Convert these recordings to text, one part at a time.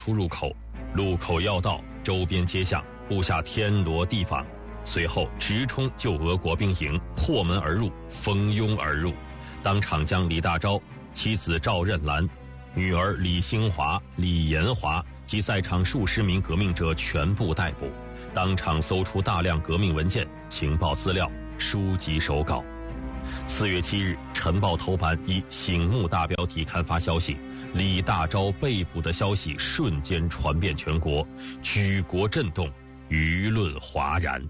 出入口，路口要道周边街巷布下天罗地网，随后直冲救俄国兵营，破门而入，蜂拥而入，当场将李大钊、妻子赵任兰、女儿李兴华、李延华及在场数十名革命者全部逮捕，当场搜出大量革命文件、情报资料、书籍手稿。4月7日，《晨报》头版以醒目大标题刊发消息，李大钊被捕的消息瞬间传遍全国，举国震动，舆论哗然。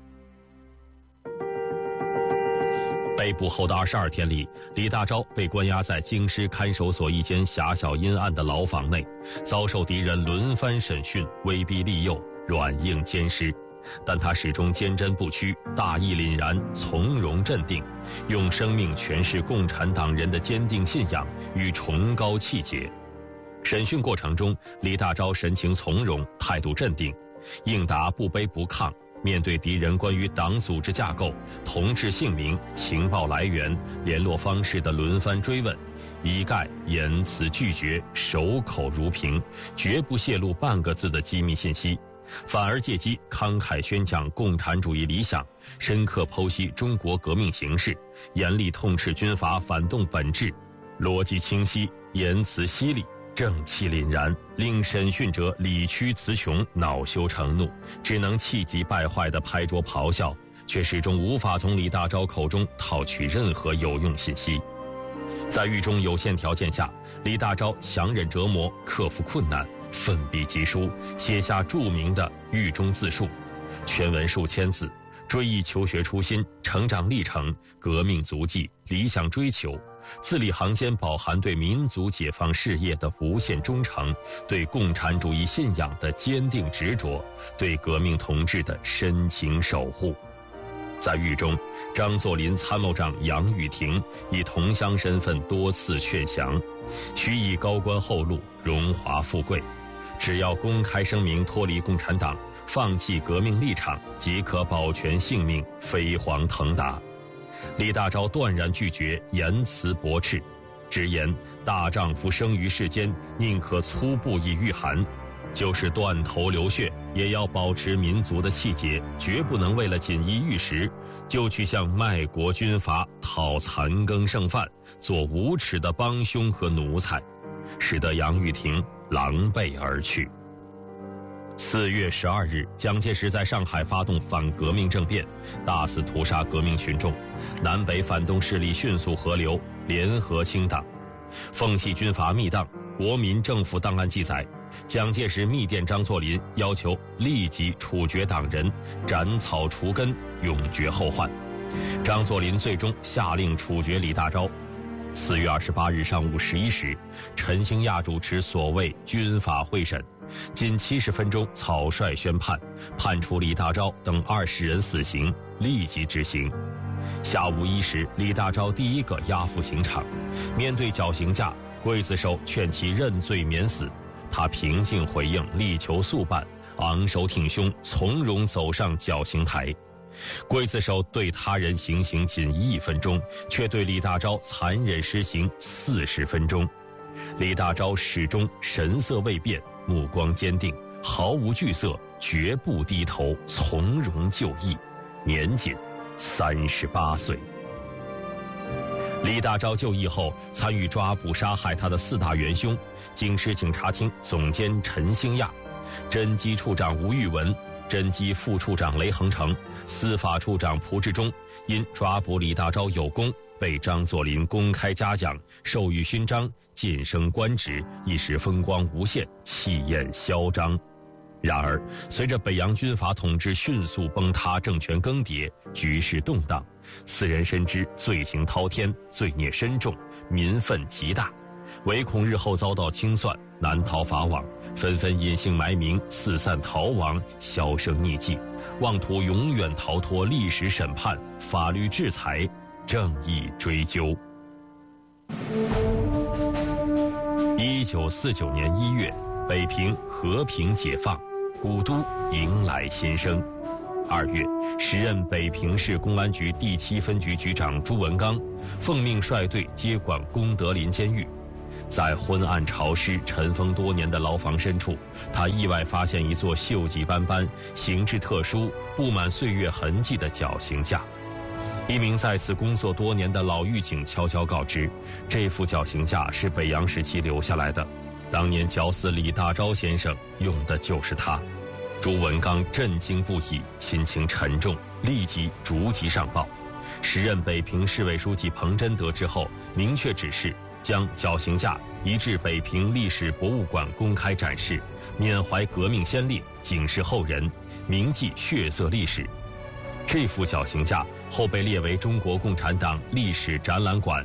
被捕后的22天里，李大钊被关押在京师看守所一间狭小阴暗的牢房内，遭受敌人轮番审讯、威逼利诱、软硬兼施。但他始终坚贞不屈，大义凛然，从容镇定，用生命诠释共产党人的坚定信仰与崇高气节。审讯过程中，李大钊神情从容，态度镇定，应答不卑不亢。面对敌人关于党组织架构、同志姓名、情报来源、联络方式的轮番追问，一概言辞拒绝，守口如瓶，绝不泄露半个字的机密信息。反而借机慷慨宣讲共产主义理想，深刻剖析中国革命形势，严厉痛斥军阀反动本质，逻辑清晰，言辞犀利，正气凛然，令审讯者理屈词穷，恼羞成怒，只能气急败坏地拍桌咆哮，却始终无法从李大钊口中套取任何有用信息。在狱中有限条件下，李大钊强忍折磨，克服困难，奋笔疾书，写下著名的狱中自述，全文数千字，追忆求学初心、成长历程、革命足迹、理想追求，字里行间饱含对民族解放事业的无限忠诚，对共产主义信仰的坚定执着，对革命同志的深情守护。在狱中，张作霖参谋长杨宇霆以同乡身份多次劝降，许以高官厚禄、荣华富贵，只要公开声明脱离共产党，放弃革命立场，即可保全性命，飞黄腾达。李大钊断然拒绝，言辞驳斥，直言大丈夫生于世间，宁可粗布以御寒，就是断头流血，也要保持民族的气节，绝不能为了锦衣玉食，就去向卖国军阀讨残羹剩饭，做无耻的帮凶和奴才，使得杨宇霆狼狈而去。4月12日，蒋介石在上海发动反革命政变，大肆屠杀革命群众，南北反动势力迅速合流，联合清党。奉系军阀密档，国民政府档案记载，蒋介石密电张作霖，要求立即处决党人，斩草除根，永绝后患。张作霖最终下令处决李大钊。4月28日上午11时，陈兴亚主持所谓军法会审，仅70分钟草率宣判，判处李大钊等20人死刑，立即执行。下午1时，李大钊第一个押赴刑场，面对绞刑架，刽子手劝其认罪免死，他平静回应，力求速办，昂首挺胸，从容走上绞刑台。刽子手对他人行刑仅1分钟，却对李大钊残忍施行40分钟。李大钊始终神色未变，目光坚定，毫无惧色，绝不低头，从容就义，年仅38岁。李大钊就义后，参与抓捕杀害他的4大元凶：京师警察厅总监陈兴亚、侦缉处长吴玉文、侦缉副处长雷恒成、司法处长蒲志忠，因抓捕李大钊有功，被张作霖公开嘉奖，授予勋章，晋升官职，一时风光无限，气焰嚣张。然而，随着北洋军阀统治迅速崩塌，政权更迭，局势动荡，4人深知罪行滔天，罪孽深重，民愤极大，唯恐日后遭到清算，难逃法网，纷纷隐姓埋名，四散逃亡，销声匿迹，妄图永远逃脱历史审判、法律制裁、正义追究。1949年1月，北平和平解放，古都迎来新生。2月，时任北平市公安局第7分局局长朱文刚奉命率队接管功德林监狱。 在昏暗潮湿、尘封多年的牢房深处，他意外发现一座锈迹斑斑、形制特殊、布满岁月痕迹的绞刑架。一名在此工作多年的老狱警悄悄告知，这副绞刑架是北洋时期留下来的，当年绞死李大钊先生用的就是它。朱文刚震惊不已，心情沉重，立即逐级上报。时任北平市委书记彭真得知后，明确指示将绞刑架移至北平历史博物馆公开展示，缅怀革命先烈，警示后人，铭记血色历史。这副绞刑架后被列为中国共产党历史展览馆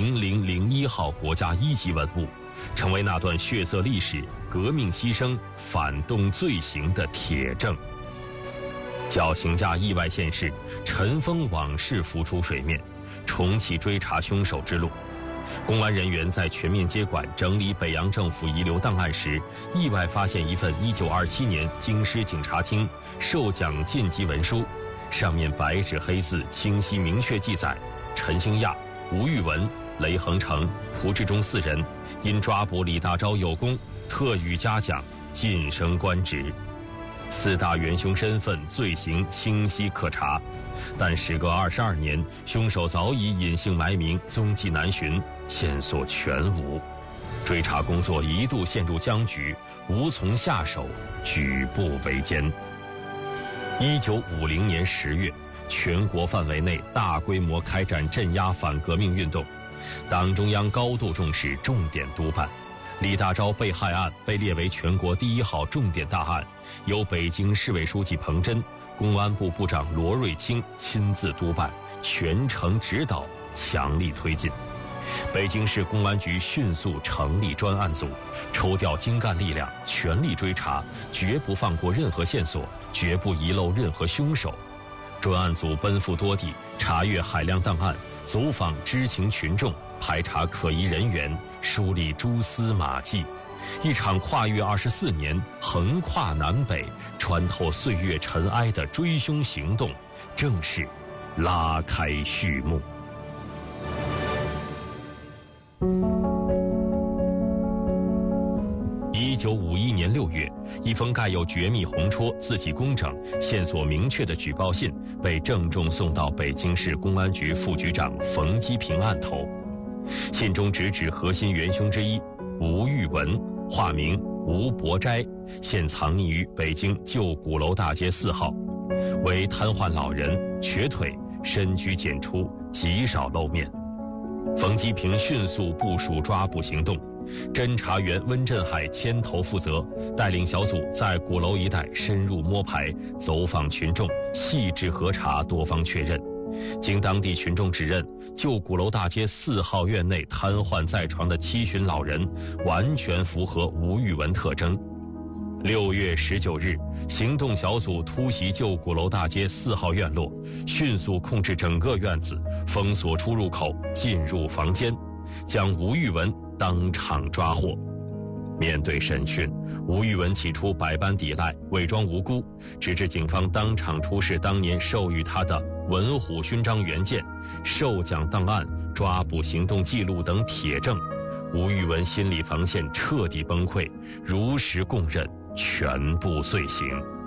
0001号国家一级文物，成为那段血色历史、革命牺牲、反动罪行的铁证。绞刑架意外现世，尘封往事浮出水面，重启追查凶手之路。公安人员在全面接管整理北洋政府遗留档案时，意外发现一份1927年京师警察厅授奖晋级文书，上面白纸黑字清晰明确记载，陈兴亚、吴玉文、雷恒成、蒲志忠4人因抓捕李大钊有功，特予嘉奖，晋升官职。4大元凶身份、罪行清晰可查，但时隔22年，凶手早已隐姓埋名，踪迹难寻，线索全无，追查工作一度陷入僵局，无从下手，举步维艰。1950年10月，全国范围内大规模开展镇压反革命运动，党中央高度重视，重点督办。李大钊被害案被列为全国第1号重点大案，由北京市委书记彭真、公安部部长罗瑞卿亲自督办，全程指导，强力推进。北京市公安局迅速成立专案组，抽调精干力量，全力追查，绝不放过任何线索，绝不遗漏任何凶手。专案组奔赴多地，查阅海量档案，走访知情群众，排查可疑人员，梳理蛛丝马迹。一场跨越24年、横跨南北、穿透岁月尘埃的追凶行动，正式拉开序幕。1951年6月，一封盖有绝密红戳、字迹工整、线索明确的举报信被郑重送到北京市公安局副局长冯基平案头。信中直指核心元凶之一吴玉文，化名吴伯斋，现藏匿于北京旧鼓楼大街4号，为瘫痪老人，瘸腿，深居简出，极少露面。冯基平迅速部署抓捕行动，侦查员温振海牵头负责，带领小组在鼓楼一带深入摸排，走访群众，细致核查，多方确认。经当地群众指认，旧鼓楼大街4号院内瘫痪在床的7旬老人，完全符合吴玉文特征。6月19日，行动小组突袭旧鼓楼大街4号院落，迅速控制整个院子，封锁出入口，进入房间，将吴玉文当场抓获。面对审讯，吴玉文起初百般抵赖，伪装无辜，直至警方当场出示当年授予他的文虎勋章原件、授奖档案、抓捕行动记录等铁证，吴玉文心理防线彻底崩溃，如实供认全部罪行。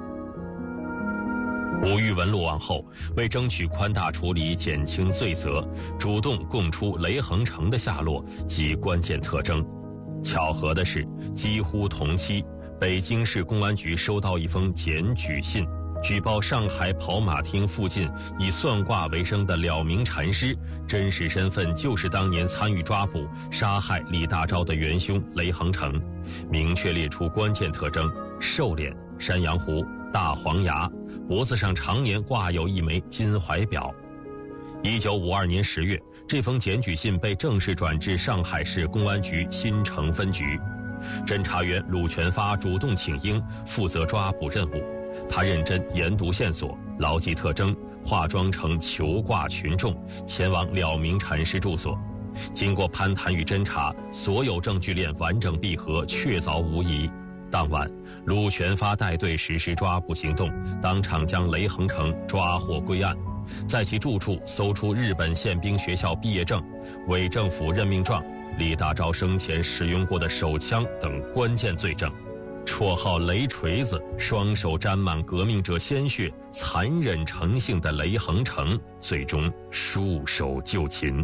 吴玉文落网后，为争取宽大处理、减轻罪责，主动供出雷恒成的下落及关键特征。巧合的是，几乎同期，北京市公安局收到一封检举信，举报上海跑马厅附近以算卦为生的了明禅师，真实身份就是当年参与抓捕、杀害李大钊的元凶雷恒成，明确列出关键特征：瘦脸、山羊胡、大黄牙，脖子上常年挂有一枚金怀表。1952年10月，这封检举信被正式转至上海市公安局新城分局。侦查员鲁全发主动请缨，负责抓捕任务。他认真研读线索，牢记特征，化妆成求卦群众，前往了明禅师住所。经过攀谈与侦查，所有证据链完整闭合，确凿无疑。当晚，鲁全发带队实施抓捕行动，当场将雷恒成抓获归案。在其住处搜出日本宪兵学校毕业证、伪政府任命状、 李大钊生前使用过的手枪等关键罪证，绰号雷锤子、双手沾满革命者鲜血、残忍成性的雷恒成，最终束手就擒。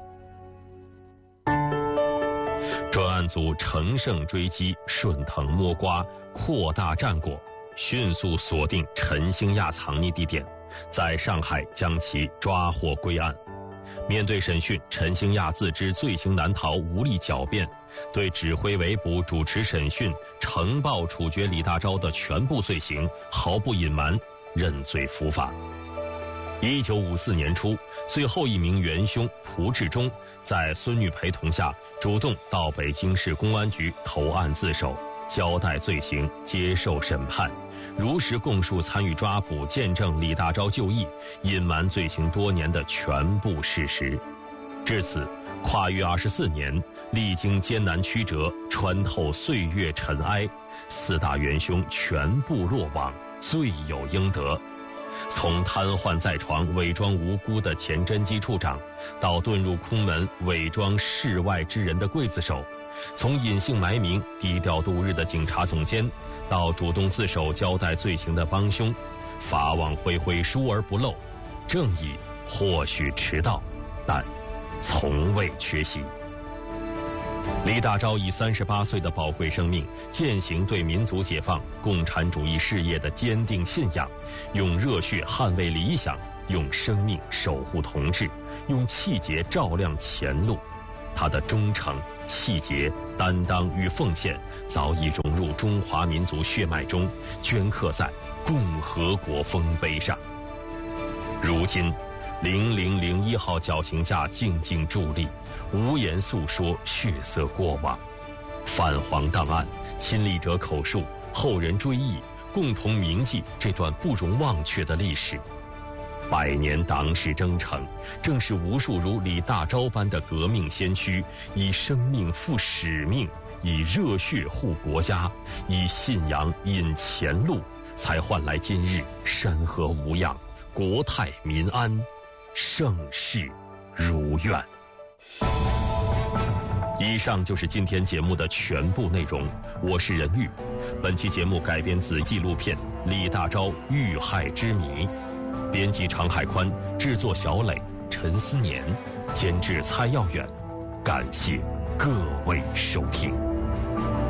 专案组乘胜追击，顺藤摸瓜，扩大战果，迅速锁定陈兴亚藏匿地点，在上海将其抓获归案。面对审讯，陈兴亚自知罪行难逃，无力狡辩，对指挥围捕、主持审讯、呈报处决李大钊的全部罪行毫不隐瞒，认罪伏法。1954年初，最后一名元凶蒲志忠在孙女陪同下，主动到北京市公安局投案自首，交代罪行，接受审判，如实供述参与抓捕、见证李大钊就义、隐瞒罪行多年的全部事实。至此，跨越24年，历经艰难曲折，穿透岁月尘埃，4大元凶全部落网，罪有应得。从瘫痪在床、伪装无辜的钱真基处长，到遁入空门、伪装世外之人的刽子手；从隐姓埋名、低调度日的警察总监，到主动自首交代罪行的帮凶，法网恢恢，疏而不漏，正义或许迟到，但从未缺席。李大钊以38岁的宝贵生命，践行对民族解放、共产主义事业的坚定信仰，用热血捍卫理想，用生命守护同志，用气节照亮前路。他的忠诚、气节、担当与奉献，早已融入中华民族血脉中，镌刻在共和国丰碑上。如今0001号绞刑架静静伫立，无言诉说血色过往。泛黄档案，亲历者口述，后人追忆，共同铭记这段不容忘却的历史。100年党史征程，正是无数如李大钊般的革命先驱，以生命赴使命，以热血护国家，以信仰引前路，才换来今日山河无恙，国泰民安，盛世如愿。以上就是今天节目的全部内容，我是任玉。本期节目改编自纪录片《李大钊遇害之谜》，编辑常海宽，制作小磊、陈思年，监制蔡耀远。感谢各位收听。